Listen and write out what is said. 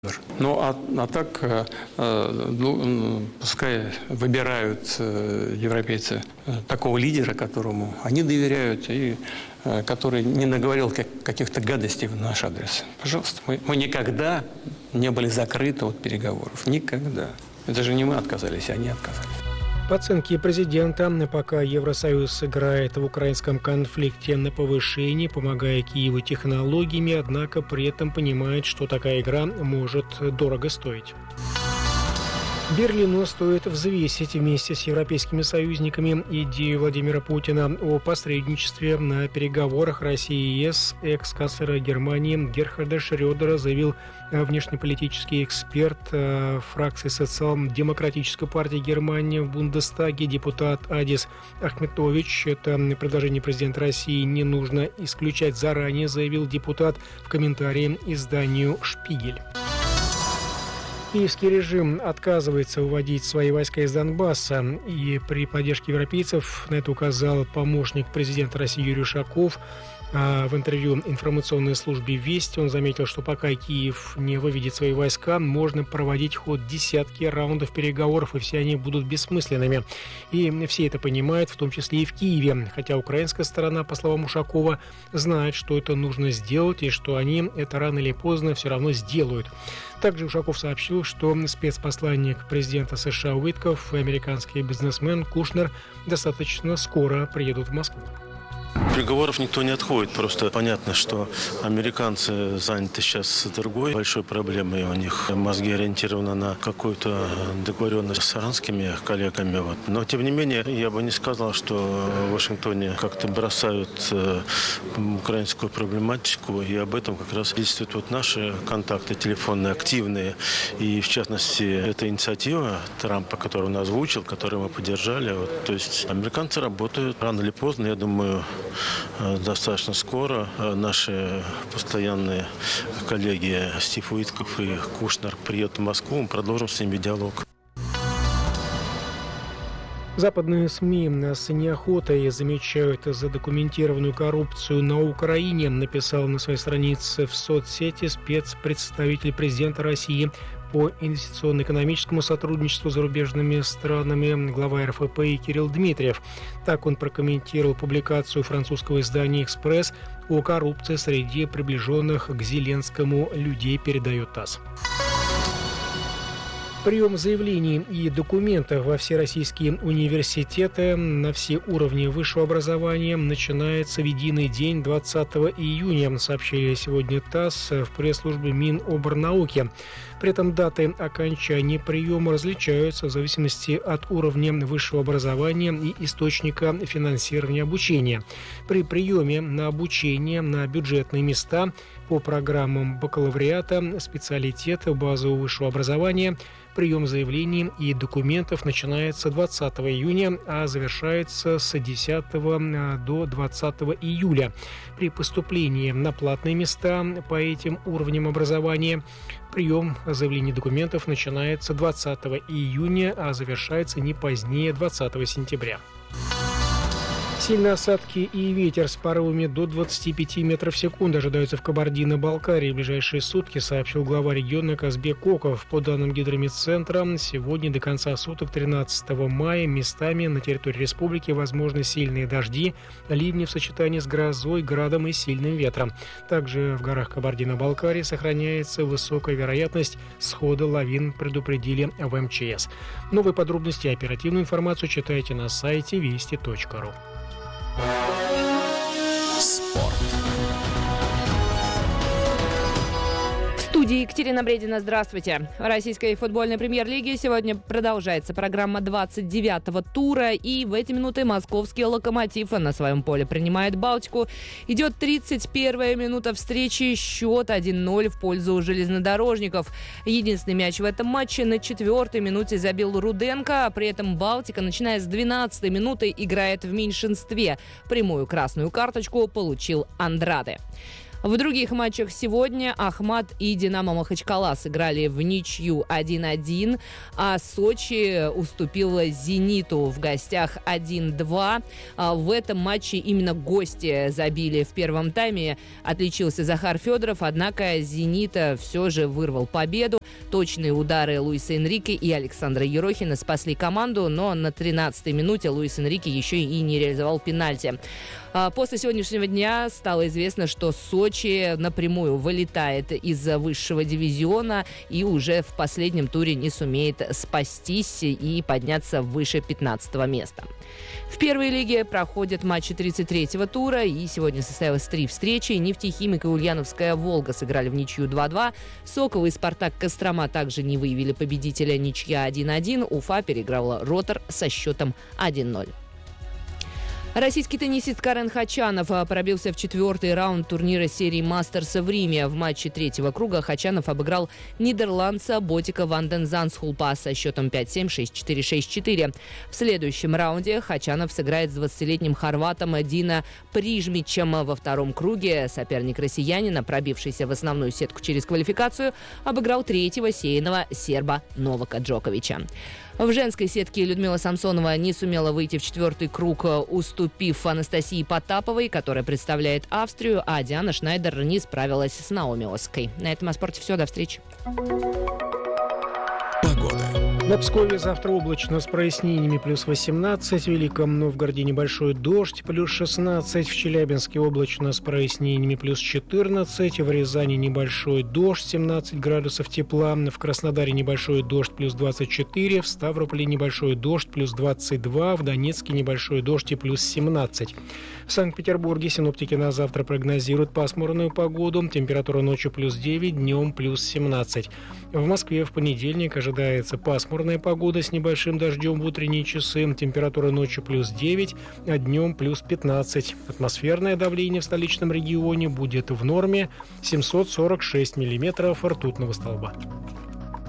Ну, а так, пускай выбирают европейцы такого лидера, которому они доверяют, и который не наговорил каких-то гадостей в наш адрес. Пожалуйста, мы никогда не были закрыты от переговоров. Никогда. Это же не мы отказались, а они отказались. По оценке президента, пока Евросоюз играет в украинском конфликте на повышении, помогая Киеву технологиями, однако при этом понимает, что такая игра может дорого стоить. Берлину стоит взвесить вместе с европейскими союзниками идею Владимира Путина о посредничестве на переговорах России и ЕС. Экс-канцлера Германии Герхарда Шрёдера заявил внешнеполитический эксперт фракции Социал-демократической партии Германии в Бундестаге, депутат Адис Ахметович. Это предложение президента России не нужно исключать заранее, заявил депутат в комментарии изданию «Шпигель». Киевский режим отказывается выводить свои войска из Донбасса, и при поддержке европейцев на это указал помощник президента России Юрий Ушаков. В интервью информационной службе «Вести» он заметил, что пока Киев не выведет свои войска, можно проводить ход десятки раундов переговоров, и все они будут бессмысленными. И все это понимают, в том числе и в Киеве, хотя украинская сторона, по словам Ушакова, знает, что это нужно сделать, и что они это рано или поздно все равно сделают. Также Ушаков сообщил, что спецпосланник президента США Уитков и американский бизнесмен Кушнер достаточно скоро приедут в Москву. Переговоров никто не отходит. Просто понятно, что американцы заняты сейчас другой большой проблемой. У них мозги ориентированы на какую-то договоренность с иранскими коллегами. Но, тем не менее, я бы не сказал, что в Вашингтоне как-то бросают украинскую проблематику. И об этом как раз действуют наши контакты телефонные, активные. И, в частности, эта инициатива Трампа, которую он озвучил, которую мы поддержали. То есть американцы работают рано или поздно, я думаю, достаточно скоро наши постоянные коллеги Стив Уитков и Кушнер приедут в Москву, мы продолжим с ними диалог. Западные СМИ с неохотой замечают задокументированную коррупцию на Украине, написал на своей странице в соцсети спецпредставитель президента России по инвестиционно-экономическому сотрудничеству с зарубежными странами, глава РФП Кирилл Дмитриев. Так он прокомментировал публикацию французского издания «Экспресс» о коррупции среди приближенных к Зеленскому людей, передает ТАСС. Прием заявлений и документов во все российские университеты на все уровни высшего образования начинается в единый день 20 июня, сообщили сегодня ТАСС в пресс-службе Миноборнауки. При этом даты окончания приема различаются в зависимости от уровня высшего образования и источника финансирования обучения. При приеме на обучение на бюджетные места по программам бакалавриата, специалитета, базового высшего образования прием заявлений и документов начинается 20 июня, а завершается с 10 до 20 июля. При поступлении на платные места по этим уровням образования прием заявлений и документов начинается 20 июня, а завершается не позднее 20 сентября. Сильные осадки и ветер с порывами до 25 метров в секунду ожидаются в Кабардино-Балкарии в ближайшие сутки, сообщил глава региона Казбек Коков. По данным Гидрометцентра, сегодня до конца суток 13 мая местами на территории республики возможны сильные дожди, ливни в сочетании с грозой, градом и сильным ветром. Также в горах Кабардино-Балкарии сохраняется высокая вероятность схода лавин, предупредили в МЧС. Новые подробности и оперативную информацию читайте на сайте вести.ру. Спорт. В студии Екатерина Бредина. Здравствуйте. В российской футбольной премьер-лиге сегодня продолжается программа 29-го тура. И в эти минуты московский «Локомотив» на своем поле принимает «Балтику». Идет 31-я минута встречи. Счет 1-0 в пользу железнодорожников. Единственный мяч в этом матче на 4-й минуте забил Руденко. При этом «Балтика», начиная с 12-й минуты, играет в меньшинстве. Прямую красную карточку получил Андраде. В других матчах сегодня Ахмат и «Динамо» Махачкала сыграли в ничью 1-1, а Сочи уступила «Зениту» в гостях 1-2. В этом матче именно гости забили в первом тайме. Отличился Захар Федоров, однако «Зенита» все же вырвал победу. Точные удары Луиса Энрике и Александра Ерохина спасли команду, но на 13-й минуте Луис Энрике еще и не реализовал пенальти. После сегодняшнего дня стало известно, что Сочи напрямую вылетает из высшего дивизиона и уже в последнем туре не сумеет спастись и подняться выше 15-го места. В первой лиге проходят матчи 33-го тура, и сегодня состоялось 3 встречи. «Нефтехимик» и «Ульяновская Волга» сыграли в ничью 2-2. «Сокол» и «Спартак» Кострома также не выявили победителя, ничья 1-1. Уфа переиграла «Ротор» со счетом 1-0. Российский теннисист Карен Хачанов пробился в 4-й раунд турнира серии «Мастерса» в Риме. В матче 3-го круга Хачанов обыграл нидерландца Ботика ван ден Зандschulpa со счетом 5-7, 6-4, 6-4. В следующем раунде Хачанов сыграет с 20-летним хорватом Дина Прижмичем. Во втором круге соперник россиянина, пробившийся в основную сетку через квалификацию, обыграл 3-го сеянного серба Новака Джоковича. В женской сетке Людмила Самсонова не сумела выйти в 4-й круг, уступив Анастасии Потаповой, которая представляет Австрию, а Диана Шнайдер не справилась с Наоми Оской. На этом о спорте все. До встречи. На Пскове завтра облачно с прояснениями плюс 18, в Великом Новгороде небольшой дождь плюс 16, в Челябинске облачно с прояснениями плюс 14, в Рязани небольшой дождь 17 градусов тепла, в Краснодаре небольшой дождь плюс 24, в Ставрополе небольшой дождь плюс 22, в Донецке небольшой дождь и плюс 17. В Санкт-Петербурге синоптики на завтра прогнозируют пасмурную погоду, температура ночью плюс 9, днем плюс 17. В Москве в понедельник ожидается пасмурная погода с небольшим дождем в утренние часы, температура ночью плюс 9, а днем плюс 15. Атмосферное давление в столичном регионе будет в норме 746 миллиметров ртутного столба.